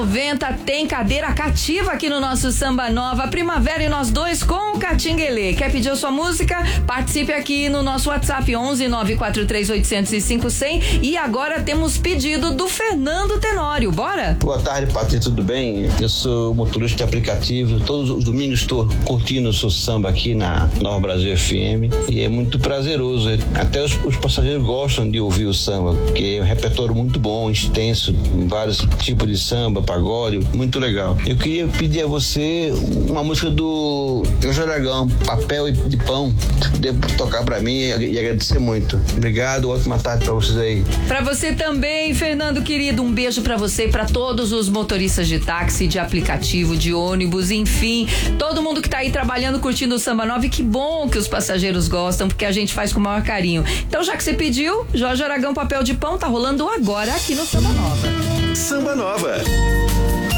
R$19,90. Tem cadeira cativa aqui no nosso Samba Nova. Primavera e nós dois com o Catinguelê. Quer pedir a sua música? Participe aqui no nosso WhatsApp 11 943 805 100. E agora temos pedido do Fernando Tenório. Bora? Boa tarde, Patrícia, tudo bem? Eu sou motorista de aplicativo. Todos os domingos estou curtindo o seu samba aqui na Nova Brasil FM. E é muito prazeroso. Até os passageiros gostam de ouvir o samba, porque é um repertório muito bom, extenso, vários tipos de samba, pagode, muito legal. Eu queria pedir a você uma música do Jorge Aragão, Papel de Pão, devo tocar pra mim e agradecer muito. Obrigado, ótima tarde pra vocês aí. Pra você também, Fernando querido, um beijo pra você e pra todos os motoristas de táxi, de aplicativo, de ônibus, enfim, todo mundo que tá aí trabalhando, curtindo o Samba Nova, e que bom que os passageiros gostam, porque a gente faz com o maior carinho. Então, já que você pediu, Jorge Aragão, Papel de Pão, tá rolando agora aqui no Samba Nova. Samba Nova.